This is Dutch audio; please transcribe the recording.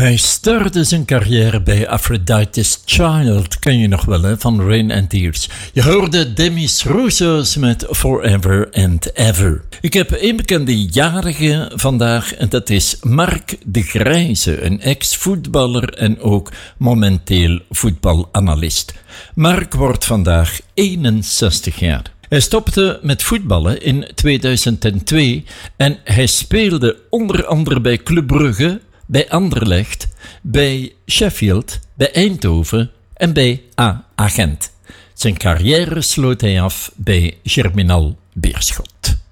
Hij startte zijn carrière bij Aphrodite's Child, ken je nog wel hè, van Rain and Tears. Je hoorde Demis Roussos met Forever and Ever. Ik heb een bekende jarige vandaag en dat is Mark de Grijze, een ex-voetballer en ook momenteel voetbalanalist. Mark wordt vandaag 61 jaar. Hij stopte met voetballen in 2002 en hij speelde onder andere bij Club Brugge, bij Anderlecht, bij Sheffield, bij Eindhoven en bij A-Agent. Zijn carrière sloot hij af bij Germinal Beerschot.